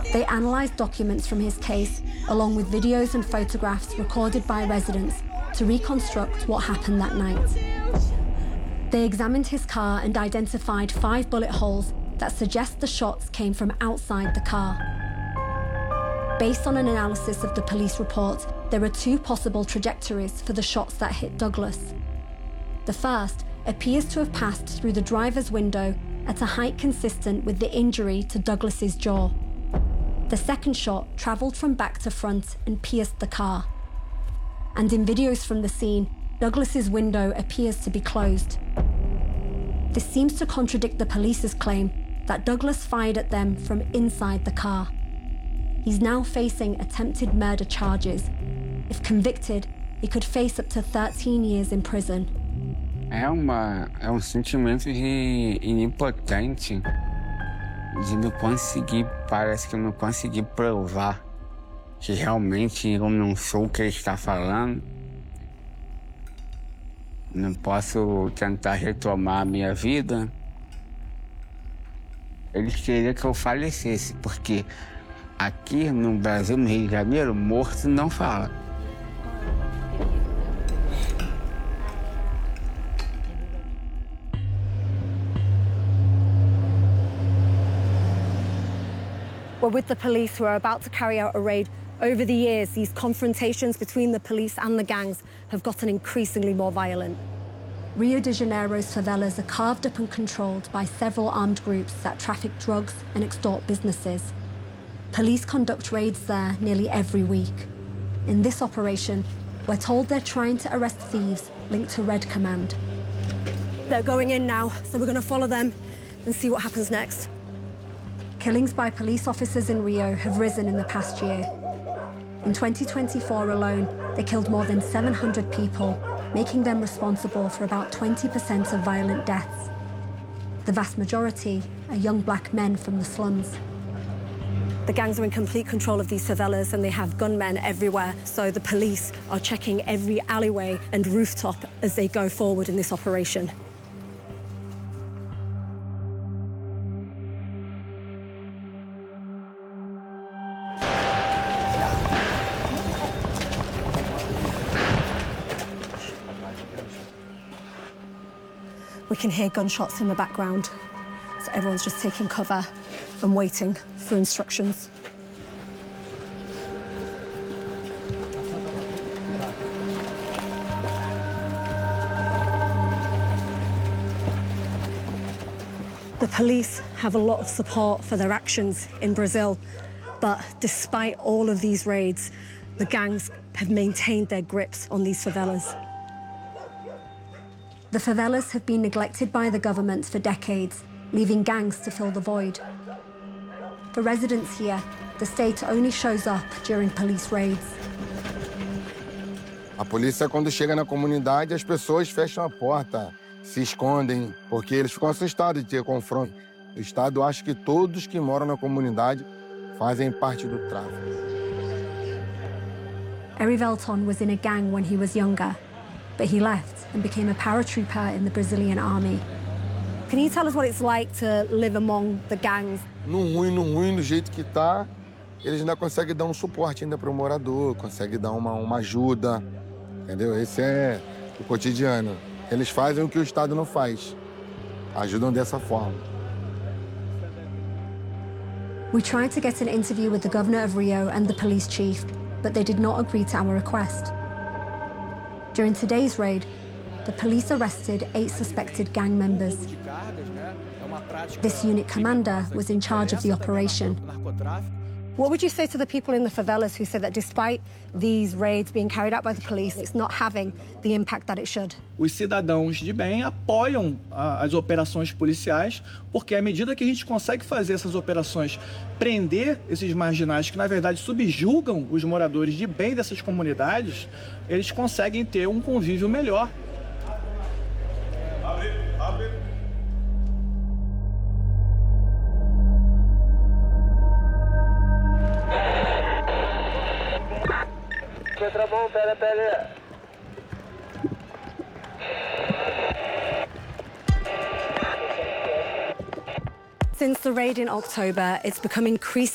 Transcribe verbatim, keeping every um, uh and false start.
They analysed documents from his case, along with videos and photographs recorded by residents, to reconstruct what happened that night. They examined his car and identified five bullet holes that suggest the shots came from outside the car. Based on an analysis of the police report, there are two possible trajectories for the shots that hit Douglas. The first appears to have passed through the driver's window at a height consistent with the injury to Douglas's jaw. The second shot travelled from back to front and pierced the car. And in videos from the scene, Douglas's window appears to be closed. This seems to contradict the police's claim that Douglas fired at them from inside the car. He's now facing attempted murder charges. If convicted, he could face up to thirteen years in prison. É uma é um sentimento de impotente, de não conseguir, parece que eu não consegui provar que realmente eu não sou o que ele está falando. Não posso tentar retomar a minha vida. Eles queriam que eu falecesse, porque aqui no Brasil, no Rio de Janeiro, morto não fala. We're with the police who are about to carry out a raid. Over the years, these confrontations between the police and the gangs have gotten increasingly more violent. Rio de Janeiro's favelas are carved up and controlled by several armed groups that traffic drugs and extort businesses. Police conduct raids there nearly every week. In this operation, we're told they're trying to arrest thieves linked to Red Command. They're going in now, so we're going to follow them and see what happens next. Killings by police officers in Rio have risen in the past year. In twenty twenty-four alone, they killed more than seven hundred people, making them responsible for about twenty percent of violent deaths. The vast majority are young black men from the slums. The gangs are in complete control of these favelas and they have gunmen everywhere, so the police are checking every alleyway and rooftop as they go forward in this operation. We can hear gunshots in the background, so everyone's just taking cover and waiting for instructions. The police have a lot of support for their actions in Brazil, but despite all of these raids, the gangs have maintained their grips on these favelas. The favelas have been neglected by the government for decades, leaving gangs to fill the void. For residents here, the state only shows up during police raids. A polícia, quando chega na comunidade, as pessoas fecham a porta, se escondem, porque eles ficam assustados de ter confronto. O Estado acha que todos que moram na comunidade fazem parte do tráfico. Erivelton was in a gang when he was younger, but he left and became a paratrooper in the Brazilian army. Can you tell us what it's like to live among the gangs? No ruim, no ruim, do jeito que tá, eles ainda conseguem dar um suporte ainda para o morador, conseguem dar uma, uma ajuda, entendeu? Esse é o cotidiano. Eles fazem o que o Estado não faz, ajudam dessa forma. We tried to get an interview with the governor of Rio and the police chief, but they did not agree to our request. During today's raid, the police arrested eight suspected gang members. This unit commander was in charge of the operation. What would you say to the people in the favelas who say that despite these raids being carried out by the police, it's not having the impact that it should? Os cidadãos de bem apoiam a, as operações policiais, porque à medida que a gente consegue fazer essas operações, prender esses marginais que, na verdade, subjugam os moradores de bem dessas comunidades, eles conseguem ter um convívio melhor. Since the raid in October, it's become increasingly